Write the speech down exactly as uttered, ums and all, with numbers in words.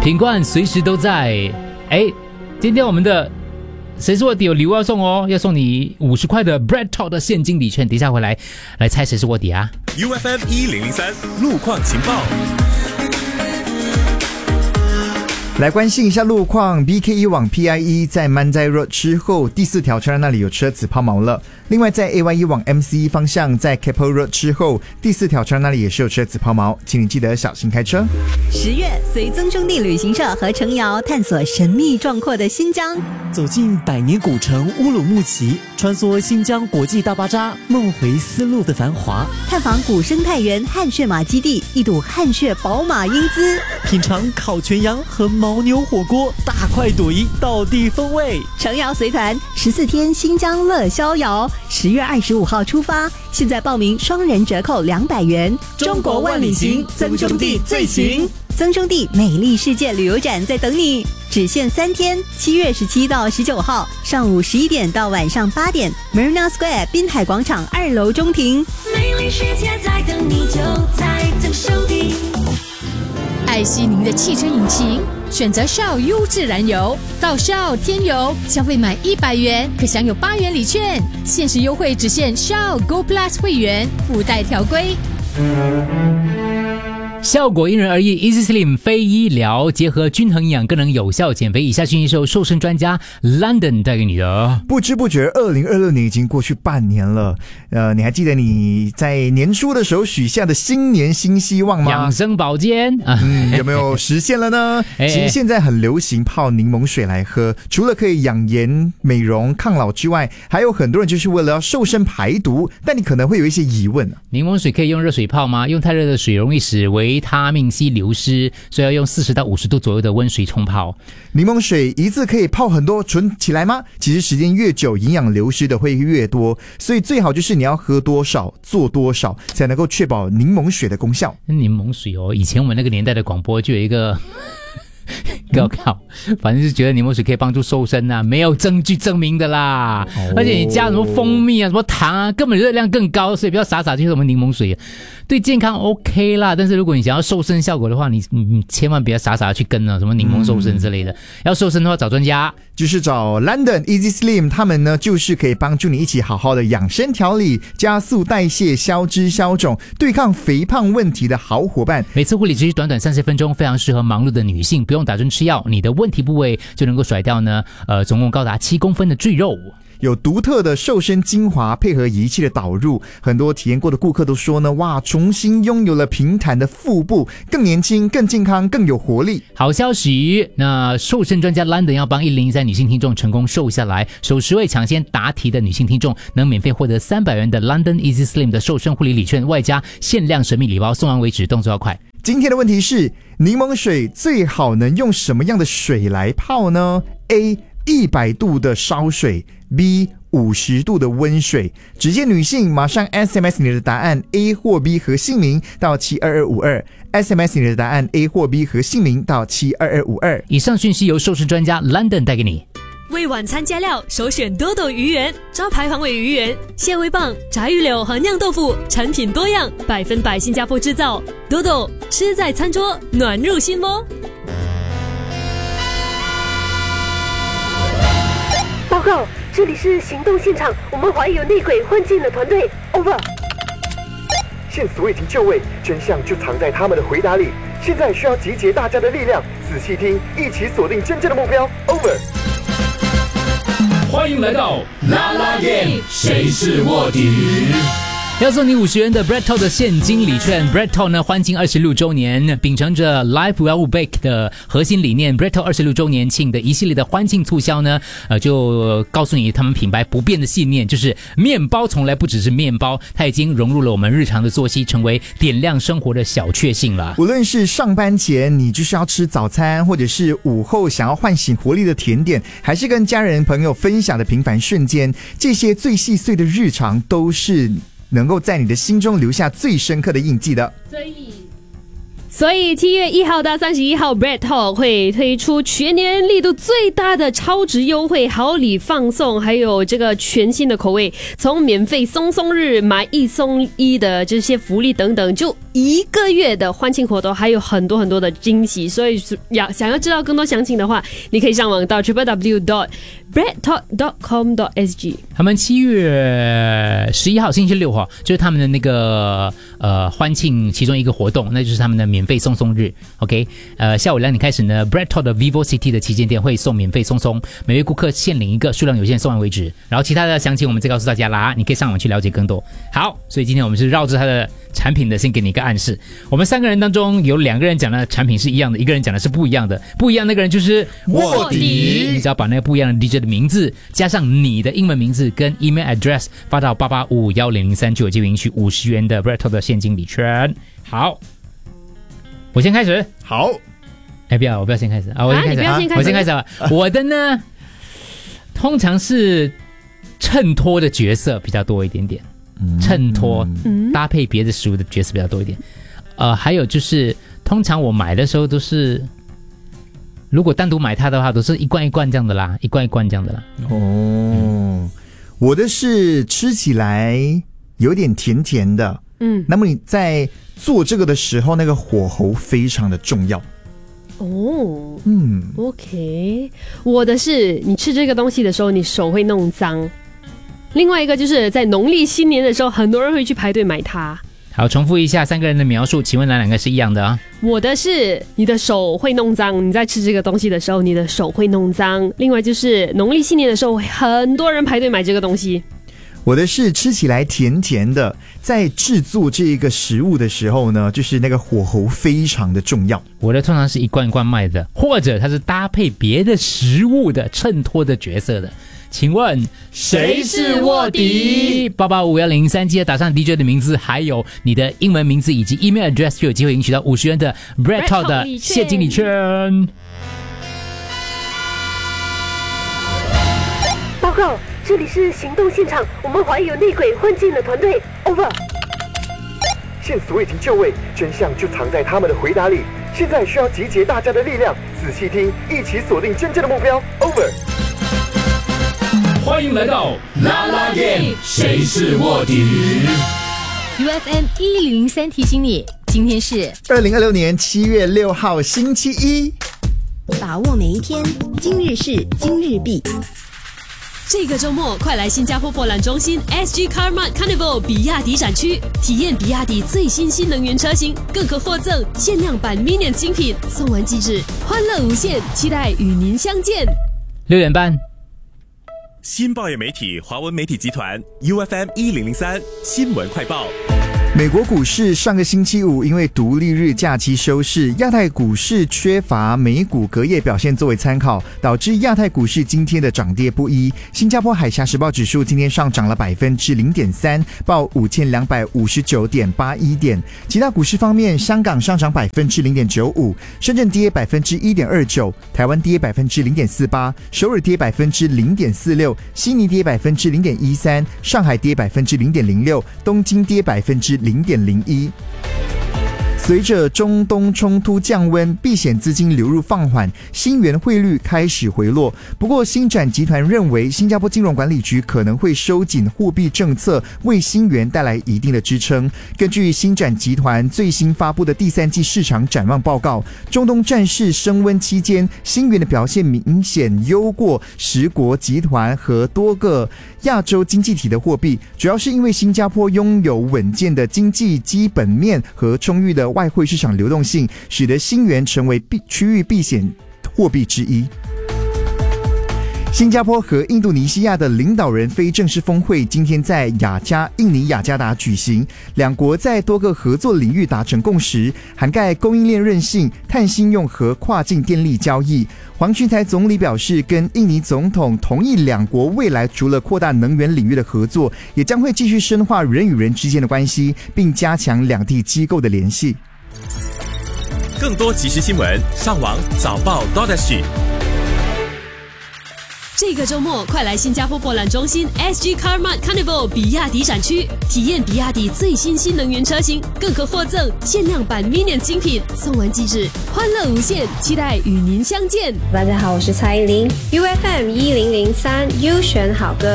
品冠随时都在。哎，今天我们的谁是卧底有礼物要送哦，要送你五十块的 Bread Talk 的现金礼券。等一下回来来猜谁是卧底啊 U F M 一零零三路况情报。 来关心一下路况 ，B K 一 往 P I E 在 Mandai Road 之后第四条车站那里有车子抛锚了。另外在 A Y 一 往 M C E 方向，在 Keppel Road 之后第四条车站那里也是有车子抛锚，请你记得小心开车。 十月，随曾兄弟旅行社和程瑶探索神秘壮阔的新疆， 走进百年古城乌鲁木齐，穿梭新疆国际大巴扎，梦回丝路的繁华， 探访古生态园汗血马基地，一睹汗血宝马英姿， 品尝烤全羊和牦牛火锅，大快朵颐，道地风味。 程瑶随团十四天新疆乐逍遥，十月二十五号出发，现在报名双人折扣两百元。 中国万里行，曾兄弟最行。 曾兄弟美丽世界旅游展在等你，只限三天，七月十七到十九号，上午十一点到晚上八点 ，Marina Square 滨海广场二楼中庭。 美丽世界在等你，就在曾兄弟。 爱惜您的汽车引擎，选择 Shell 优质燃油，到 Shell 添油，消费满一百元可享有八元礼券，限时优惠只限 Shell Go Plus 会员，附带条规。 效果因人而异 ，Easy Slim 非医疗，结合均衡营养更能有效减肥。以下讯息受瘦身专家 London 带给你的。 不知不觉，二零二六年已经过去半年了。呃，你还记得你在年初的时候许下的新年新希望吗？ 养生保健， 嗯，有没有实现了呢？其实现在很流行泡柠檬水来喝，除了可以养颜、美容、抗老之外，还有很多人就是为了要瘦身排毒。但你可能会有一些疑问： 柠檬水可以用热水泡吗？用太热的水容易使维他命 C 流失，所以要用四十到五十度左右的温水冲泡。 柠檬水一次可以泡很多存起来吗？其实时间越久，营养流失的会越多，所以最好就是你要喝多少做多少，才能够确保柠檬水的功效。 柠檬水哦，以前我们那个年代的广播就有一个高考，反正是觉得柠檬水可以帮助瘦身啊，没有证据证明的啦。哦、而且你加什么蜂蜜啊、什么糖啊，根本热量更高，所以不要傻傻去喝我们柠檬水，对健康 OK 啦。但是如果你想要瘦身效果的话，你你千万不要傻傻去跟啊什么柠檬瘦身之类的。嗯、要瘦身的话，找专家， 就是找 London Easy Slim， 他们呢就是可以帮助你一起好好的养生调理，加速代谢，消脂消肿，对抗肥胖问题的好伙伴。 每次护理只需短短三十分钟，非常适合忙碌的女性，不用打针吃药，你的问题部位就能够甩掉呢，呃，总共高达七公分的赘肉。 有独特的瘦身精华配合仪器的导入，很多体验过的顾客都说呢，哇，重新拥有了平坦的腹部，更年轻、更健康、更有活力。 好消息，那瘦身专家 London 要帮一零一三女性听众成功瘦下来，首十位抢先答题的女性听众能免费获得三百元的 London Easy Slim 的瘦身护理礼券，外加限量神秘礼包，送完为止，动作要快。 今天的问题是，柠檬水最好能用什么样的水来泡呢？ A 一百度的烧水， B 五十度的温水。只见女性马上 S M S 你的答案 A 或 B 和姓名到七二二五二， S M S 你的答案 A 或 B 和姓名到七二二五二。 以上讯息由瘦身专家 London 带给你。 为晚餐加料，首选多多鱼圆，招牌黄尾鱼圆、蟹味棒、炸鱼柳和酿豆腐，产品多样，百分百新加坡制造。多多吃在餐桌，暖入心窝。 报告，这里是行动现场，我们怀疑有内鬼混进了团队。Over。 线索已经就位，真相就藏在他们的回答里。现在需要集结大家的力量，仔细听，一起锁定真正的目标。Over。 欢迎来到啦啦 game， 谁是卧底？ 要送你五十元的 Bread Talk 的现金礼券。Bread Talk 呢欢庆二十六周年，秉承着 Life Well Bake 的核心理念 ，Bread Talk 二十六周年庆的一系列的欢庆促销呢，呃，就告诉你他们品牌不变的信念，就是面包从来不只是面包，它已经融入了我们日常的作息，成为点亮生活的小确幸了。 无论是上班前你就是要吃早餐，或者是午后想要唤醒活力的甜点，还是跟家人朋友分享的平凡瞬间，这些最细碎的日常都是能够在你的心中留下最深刻的印记的。 所以所以七月一号到三十一号 Bread Talk 会推出全年力度最大的超值优惠好礼放送，还有这个全新的口味，从免费松松日买一送一的这些福利等等，就一个月的欢庆活动，还有很多很多的惊喜。所以要想要知道更多详情的话，你可以上网到 double-u double-u double-u dot bread talk dot com dot s g。 他们七月十一号星期六哈，就是他们的那个呃欢庆其中一个活动，那就是他们的免费送送日。 OK， 呃下午两点开始呢， Bread Talk 的 Vivo City 的旗舰店会送免费送送，每位顾客限领一个，数量有限，送完为止。然后其他的详情我们再告诉大家啦，你可以上网去了解更多。好，所以今天我们是绕着他的产品的先给你一个暗示，我们三个人当中有两个人讲的产品是一样的，一个人讲的是不一样的，不一样那个人就是卧底。 你只要把那个不一样的 D J 的名字加上你的英文名字跟 email address 发到八八五一零零三，就有机会赢取五十元的 Bread Talk 的现金礼券。好，我先开始。 好， 哎，不要，我不要先开始啊！我先开始啊！ 先我先开始啊！我的呢，通常是衬托的角色比较多一点点，衬托、嗯、搭配别的食物的角色比较多一点。呃，还有就是，通常我买的时候都是，如果单独买它的话，都是一罐一罐这样的啦，一罐一罐这样的啦。 哦，嗯、我的是吃起来有点甜甜的。嗯，那么你在做这个的时候，那个火候非常的重要。 哦，嗯 ，OK， 我的是你吃这个东西的时候，你手会弄脏。另外一个就是在农历新年的时候，很多人会去排队买它。 好，重复一下三个人的描述，请问哪两个是一样的啊？ 我的是你的手会弄脏，你在吃这个东西的时候，你的手会弄脏。另外就是农历新年的时候，很多人排队买这个东西。 我的是吃起来甜甜的，在制作这个食物的时候呢，就是那个火候非常的重要。 我的通常是一罐一罐卖的，或者它是搭配别的食物的衬托的角色的。请问谁是卧底？八八五幺零三，记得打上 D J 的名字，还有你的英文名字以及 email address， 就有机会赢取到五十元的 Bread Talk 的现金礼券。 报告，这里是行动现场，我们怀疑有内鬼混进了团队。Over。 线索已经就位，真相就藏在他们的回答里。现在需要集结大家的力量，仔细听，一起锁定真正的目标。Over。 欢迎来到啦啦 game， 谁是卧底 ？U F M 一零零三提醒你，今天是二零二六年七月六号星期一， 把握每一天，今日事今日毕。 这个周末，快来新加坡博览中心 S G Carmart Carnival 比亚迪展区，体验比亚迪最新新能源车型，更可获赠限量版 Minion 精品，送完即止，欢乐无限，期待与您相见。 六点半。 新报业媒体华文媒体集团 U F M 一零零三新闻快报。 美国股市上个星期五因为独立日假期休市，亚太股市缺乏美股隔夜表现作为参考，导致亚太股市今天的涨跌不一。新加坡海峡时报指数今天上涨了百分之零点三，报五千两百五十九点八一点。其他股市方面，香港上涨百分之零点九五，深圳跌百分之一点二九，台湾跌百分之零点四八，首尔跌百分之零点四六，悉尼跌百分之零点一三，上海跌百分之零点零六，东京跌百分之零点零一。随着中东冲突降温，避险资金流入放缓，新元汇率开始回落。不过，星展集团认为，新加坡金融管理局可能会收紧货币政策，为新元带来一定的支撑。根据星展集团最新发布的第三季市场展望报告，中东战事升温期间，新元的表现明显优过十国集团和多个亚洲经济体的货币，主要是因为新加坡拥有稳健的经济基本面和充裕的外汇市场流动性，使得新元成为区域避险货币之一。新加坡和印度尼西亚的领导人非正式峰会今天在雅加印尼雅加达举行，两国在多个合作领域达成共识，涵盖供应链韧性、碳信用和跨境电力交易。黄群才总理表示，跟印尼总统同意两国未来除了扩大能源领域的合作，也将会继续深化人与人之间的关系，并加强两地机构的联系。 更多即时新闻，上网早报 .dot s g。 这个周末快来新加坡博览中心 S G Car Mart Carnival 比亚迪展区，体验比亚迪最新新能源车型，更可获赠限量版 Minion 精品，送完即止，欢乐无限，期待与您相见。 大家好，我是蔡依林 ，U F M 一零零三优选好歌。